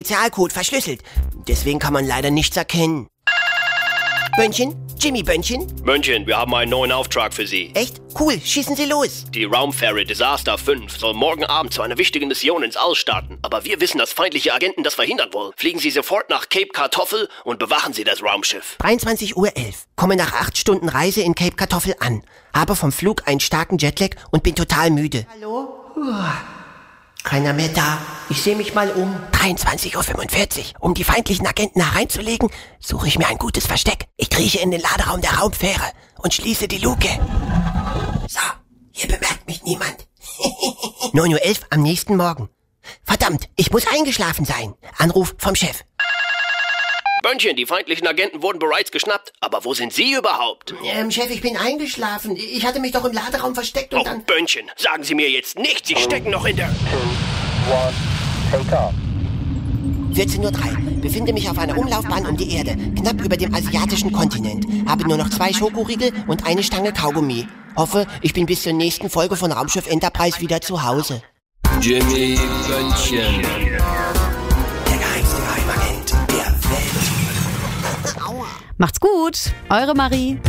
Spezialcode verschlüsselt. Deswegen kann man leider nichts erkennen. Bönnchen? Jimmy Bönnchen? Mönchen, wir haben einen neuen Auftrag für Sie. Echt? Cool, schießen Sie los. Die Raumfähre Disaster 5 soll morgen Abend zu einer wichtigen Mission ins All starten. Aber wir wissen, dass feindliche Agenten das verhindern wollen. Fliegen Sie sofort nach Cape Kartoffel und bewachen Sie das Raumschiff. 23:11 Uhr. Komme nach 8 Stunden Reise in Cape Kartoffel an. Habe vom Flug einen starken Jetlag und bin total müde. Hallo? Keiner mehr da. Ich sehe mich mal um. 23:45 Uhr. Um die feindlichen Agenten hereinzulegen, suche ich mir ein gutes Versteck. Ich krieche in den Laderaum der Raumfähre und schließe die Luke. So, hier bemerkt mich niemand. 9:11 Uhr am nächsten Morgen. Verdammt, ich muss eingeschlafen sein. Anruf vom Chef. Bönnchen, die feindlichen Agenten wurden bereits geschnappt. Aber wo sind Sie überhaupt? Chef, ich bin eingeschlafen. Ich hatte mich doch im Laderaum versteckt und dann... Bönnchen, sagen Sie mir jetzt nicht, Sie stecken noch in der... 14:03 Uhr. Befinde mich auf einer Umlaufbahn um die Erde, knapp über dem asiatischen Kontinent. Habe nur noch 2 Schokoriegel und eine Stange Kaugummi. Hoffe, ich bin bis zur nächsten Folge von Raumschiff Enterprise wieder zu Hause. Jimmy Bönnchen. Der geheimste Geheimagent der Welt. Macht's gut, eure Marie.